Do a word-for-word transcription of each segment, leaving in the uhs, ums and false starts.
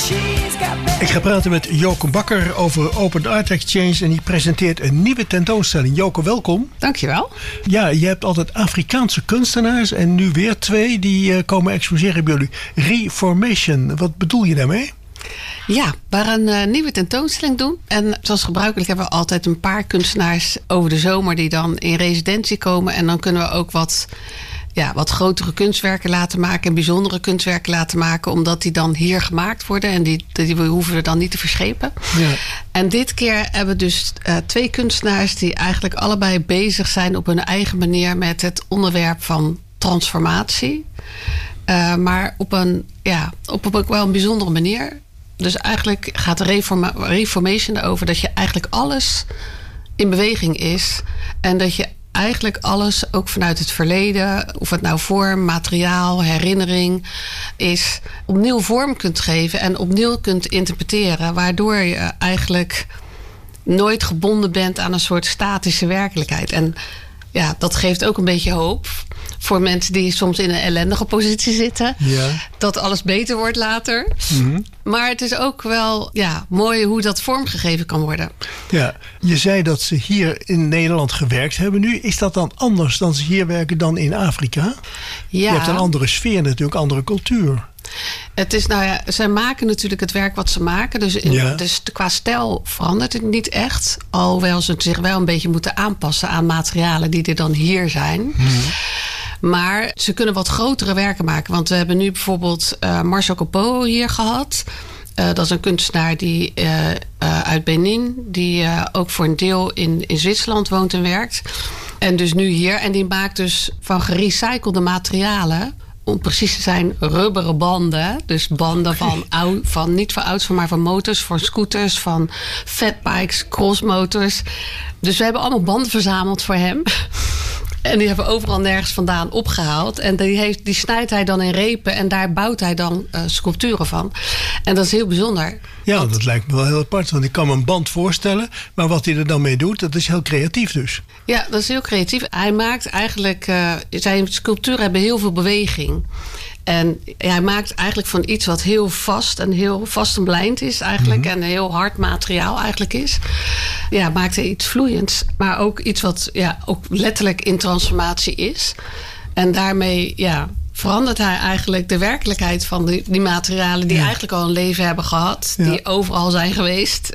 Ik ga praten met Joke Bakker over Open Art Exchange en die presenteert een nieuwe tentoonstelling. Joke, welkom. Dankjewel. Ja, je hebt altijd Afrikaanse kunstenaars en nu weer twee die uh, komen exposeren bij jullie. Reformation, wat bedoel je daarmee? Ja, we gaan een uh, nieuwe tentoonstelling doen. En zoals gebruikelijk hebben we altijd een paar kunstenaars over de zomer die dan in residentie komen. En dan kunnen we ook wat, ja, wat grotere kunstwerken laten maken en bijzondere kunstwerken laten maken. Omdat die dan hier gemaakt worden en die, die hoeven we dan niet te verschepen. Ja. En dit keer hebben we dus uh, twee kunstenaars die eigenlijk allebei bezig zijn op hun eigen manier met het onderwerp van transformatie. Uh, maar op een, ja, op, op ook wel een bijzondere manier. Dus eigenlijk gaat de reforma- Reformation erover dat je eigenlijk alles in beweging is. En dat je eigenlijk alles ook vanuit het verleden, of het nou vorm, materiaal, herinnering is, opnieuw vorm kunt geven en opnieuw kunt interpreteren. Waardoor je eigenlijk nooit gebonden bent aan een soort statische werkelijkheid. En ja, dat geeft ook een beetje hoop voor mensen die soms in een ellendige positie zitten. Ja. Dat alles beter wordt later. Mm-hmm. Maar het is ook wel ja, mooi hoe dat vormgegeven kan worden. Ja, je zei dat ze hier in Nederland gewerkt hebben nu. Is dat dan anders dan ze hier werken dan in Afrika? Ja. Je hebt een andere sfeer natuurlijk, andere cultuur. Het is, nou ja, zij maken natuurlijk het werk wat ze maken. Dus, in, ja. dus qua stijl verandert het niet echt. Alhoewel ze zich wel een beetje moeten aanpassen aan materialen die er dan hier zijn. Mm-hmm. Maar ze kunnen wat grotere werken maken. Want we hebben nu bijvoorbeeld uh, Marcel Copo hier gehad. Uh, dat is een kunstenaar die uh, uh, uit Benin. Die uh, ook voor een deel in, in Zwitserland woont en werkt. En dus nu hier. En die maakt dus van gerecyclede materialen, om precies te zijn, rubberen banden. Dus banden van, oud, van niet van auto's, maar van motors, van scooters, van fatbikes, crossmotors. Dus we hebben allemaal banden verzameld voor hem. En die hebben we overal nergens vandaan opgehaald. En die, heeft, die snijdt hij dan in repen. En daar bouwt hij dan uh, sculpturen van. En dat is heel bijzonder. Ja, want dat lijkt me wel heel apart. Want ik kan me een band voorstellen. Maar wat hij er dan mee doet, dat is heel creatief dus. Ja, dat is heel creatief. Hij maakt eigenlijk, Uh, zijn sculpturen hebben heel veel beweging. En hij maakt eigenlijk van iets wat heel vast en heel vast en blijnd is eigenlijk. Mm-hmm. En heel hard materiaal eigenlijk is. Ja, maakt hij iets vloeiends. Maar ook iets wat ja, ook letterlijk in transformatie is. En daarmee ja, verandert hij eigenlijk de werkelijkheid van die, die materialen die ja. eigenlijk al een leven hebben gehad. Ja. Die overal zijn geweest.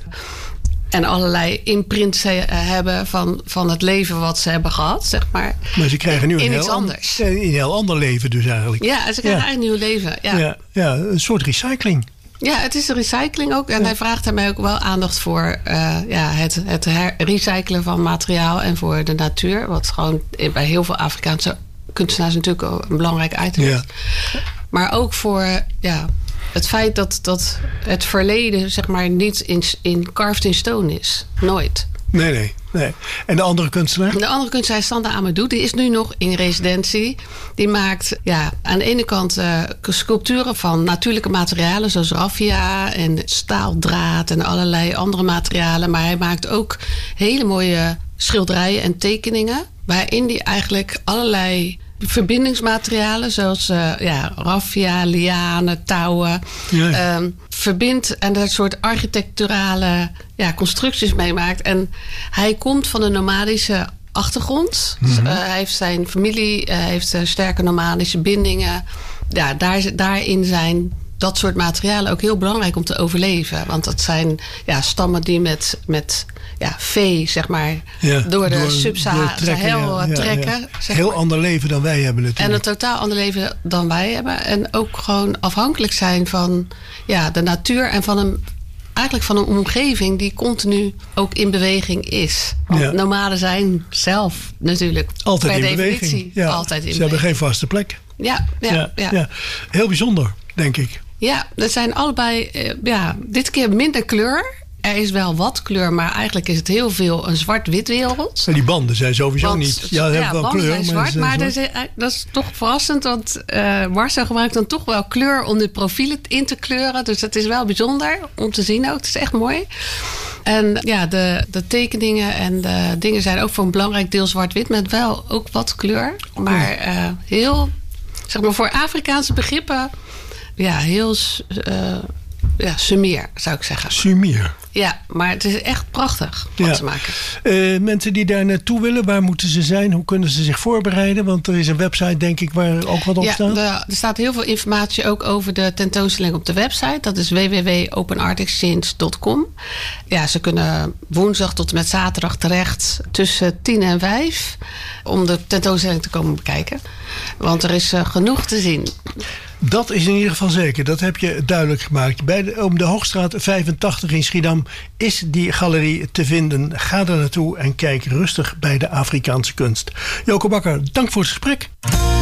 En allerlei imprints hebben van, van het leven wat ze hebben gehad, zeg maar. Maar ze krijgen nu een, in heel, iets anders. An- een heel ander leven dus eigenlijk. Ja, ze krijgen ja. eigenlijk een nieuw leven. Ja. Ja, ja, een soort recycling. Ja, het is de recycling ook. En ja. hij vraagt daarmee ook wel aandacht voor uh, ja, het, het her- recyclen van materiaal en voor de natuur. Wat gewoon bij heel veel Afrikaanse kunstenaars natuurlijk een belangrijk item is. Ja. Maar ook voor ja, het feit dat, dat het verleden zeg maar niet in, in carved in stone is. Nooit. Nee, nee, nee. En de andere kunstenaar? De andere kunstenaar is Sanda Amadou. Die is nu nog in residentie. Die maakt ja, aan de ene kant uh, sculpturen van natuurlijke materialen, zoals raffia en staaldraad en allerlei andere materialen. Maar hij maakt ook hele mooie schilderijen en tekeningen, waarin hij eigenlijk allerlei verbindingsmaterialen, zoals uh, ja, raffia, lianen, touwen, ja, ja. Um, verbindt en daar een soort architecturale ja, constructies meemaakt. En hij komt van een nomadische achtergrond. Mm-hmm. Dus, uh, hij heeft zijn familie, uh, heeft uh, sterke nomadische bindingen. Ja, daar, daarin zijn dat soort materialen ook heel belangrijk om te overleven. Want dat zijn ja, stammen die met, met ja, vee, zeg maar, ja, door de Sub-Sahel ja, trekken. Ja, ja. Zeg heel maar. Ander leven dan wij hebben natuurlijk. En een totaal ander leven dan wij hebben. En ook gewoon afhankelijk zijn van ja, de natuur en van een, eigenlijk van een omgeving die continu ook in beweging is. Want ja. nomaden zijn zelf natuurlijk altijd per in definitie beweging. Ja, altijd in ze beweging. hebben geen vaste plek. Ja, ja, ja, ja. ja. Heel bijzonder, denk ik. Ja, dat zijn allebei, ja, dit keer minder kleur. Er is wel wat kleur, maar eigenlijk is het heel veel een zwart-wit wereld. En die banden zijn sowieso want, niet. Ja, ja hebben wel banden kleur, zijn zwart, maar, maar dat, is, dat is toch verrassend. Want uh, Marcel gebruikt dan toch wel kleur om de profielen in te kleuren. Dus dat is wel bijzonder om te zien ook. Het is echt mooi. En ja, de, de tekeningen en de dingen zijn ook voor een belangrijk deel zwart-wit. Met wel ook wat kleur. Maar uh, heel, zeg maar voor Afrikaanse begrippen, ja, heel Uh, ja, Sumier, zou ik zeggen. Sumier. Ja, maar het is echt prachtig wat ja. ze maken. Uh, mensen die daar naartoe willen, waar moeten ze zijn? Hoe kunnen ze zich voorbereiden? Want er is een website, denk ik, waar ook wat op ja, staat. De, er staat heel veel informatie ook over de tentoonstelling op de website. Dat is w w w punt open art exchange punt com. Ja, ze kunnen woensdag tot en met zaterdag terecht tussen tien en vijf om de tentoonstelling te komen bekijken. Want er is uh, genoeg te zien. Dat is in ieder geval zeker. Dat heb je duidelijk gemaakt. Bij de, om de Hoogstraat vijfentachtig in Schiedam is die galerie te vinden. Ga er naartoe en kijk rustig bij de Afrikaanse kunst. Joko Bakker, dank voor het gesprek.